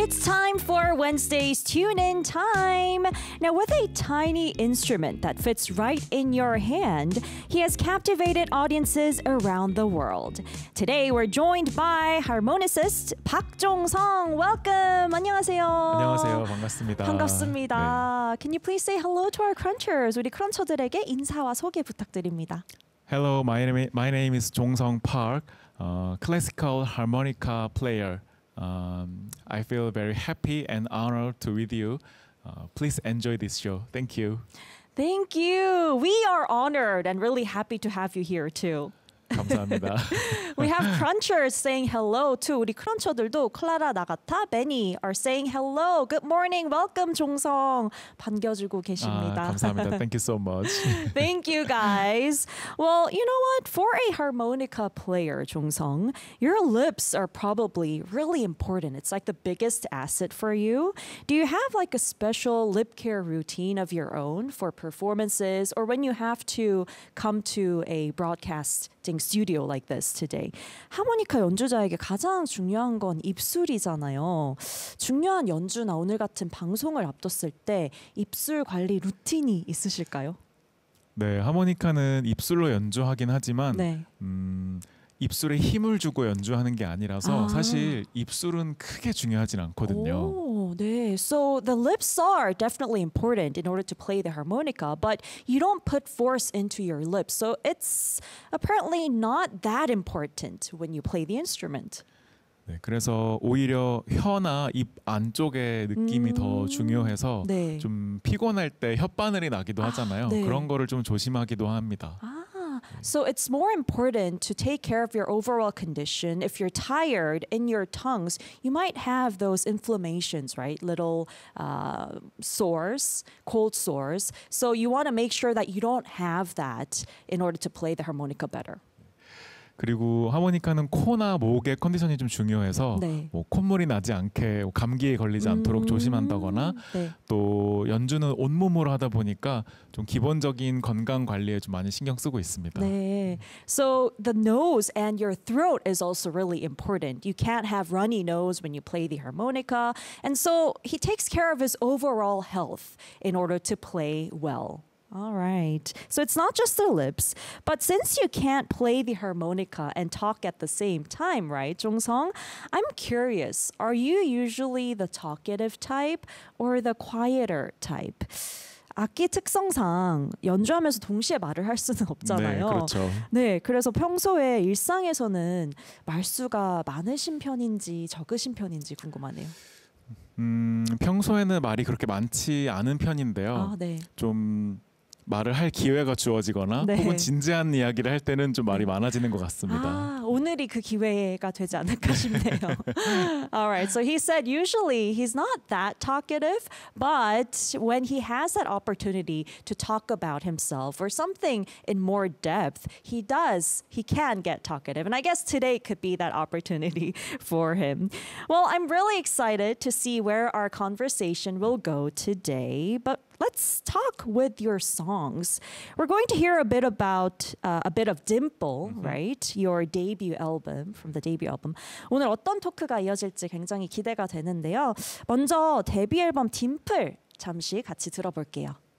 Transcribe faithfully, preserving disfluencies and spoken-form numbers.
It's time for Wednesday's Tune-In Time. Now, with a tiny instrument that fits right in your hand, he has captivated audiences around the world. Today, we're joined by harmonicist Park Jong-sung. Welcome. 안녕하세요. 안녕하세요. 반갑습니다. 반갑습니다. 네. Can you please say hello to our crunchers? 우리 크런처들에게 인사와 소개 부탁드립니다. Hello, my name, my name is Jong-sung Park, uh, classical harmonica player. Um, I feel very happy and honored to with you. Uh, please enjoy this show. Thank you. Thank you. We are honored and really happy to have you here too. 감사합니다. We have crunchers saying hello too. 우리 크런처들도 클라라, 나가타, 베니 are saying hello. Good morning. Welcome, 종성. 반겨주고 계십니다. 아, 감사합니다. Thank you so much. Thank you, guys. Well, you know what? For a harmonica player, 종성, your lips are probably really important. It's like the biggest asset for you. Do you have like a special lip care routine of your own for performances or when you have to come to a broadcasting studio like this today? 하모니카 연주자에게 가장 중요한 건 입술이잖아요. 중요한 연주나 오늘 같은 방송을 앞뒀을 때 입술 관리 루틴이 있으실까요? 네, 하모니카는 입술로 연주하긴 하지만 네. 음, 입술에 힘을 주고 연주하는 게 아니라서 아. 사실 입술은 크게 중요하진 않거든요. 오, 네. So the lips are definitely important in order to play the harmonica, but you don't put force into your lips. So it's apparently not that important when you play the instrument. 네, 그래서 오히려 혀나 입 안쪽의 느낌이 음, 더 중요해서 네. 좀 피곤할 때 혓바늘이 나기도 하잖아요. 아, 네. 그런 거를 좀 조심하기도 합니다. Ah, so it's more important to take care of your overall condition. If you're tired in your tongues, you might have those inflammations, right? Little uh, sores, cold sores. So you want to make sure that you don't have that in order to play the harmonica better. 그리고 하모니카는 코나 목의 컨디션이 좀 중요해서 네. 뭐 콧물이 나지 않게 감기에 걸리지 않도록 음, 조심한다거나 네. 또 연주는 온몸으로 하다 보니까 좀 기본적인 건강 관리에 좀 많이 신경 쓰고 있습니다. 네. So the nose and your throat is also really important. You can't have runny nose when you play the harmonica. And so he takes care of his overall health in order to play well. All right. So it's not just the lips, but since you can't play the harmonica and talk at the same time, right, Jong-sung? I'm curious, are you usually the talkative type or the quieter type? 악기 특성상 연주하면서 동시에 말을 할 수는 없잖아요. 네, 그렇죠. 네, 그래서 평소에 일상에서는 말수가 많으신 편인지 적으신 편인지 궁금하네요. 음, 평소에는 말이 그렇게 많지 않은 편인데요. 아, 네. 좀 말을 할 기회가 주어지거나 네. 혹은 진지한 이야기를 할 때는 좀 말이 많아지는 것 같습니다. 아, 오늘이 그 기회가 되지 않을까 싶네요. All right, so he said usually he's not that talkative, but when he has that opportunity to talk about himself or something in more depth, he does, he can get talkative. And I guess today could be that opportunity for him. Well, I'm really excited to see where our conversation will go today, but let's talk with your songs. We're going to hear a bit about uh, a bit of Dimple, mm-hmm. right? Your debut album, from the debut album. 오늘 어떤 토크가 이어질지 굉장히 기대가 되는데요. 먼저 데뷔 앨범 딤플 잠시 같이 들어볼게요.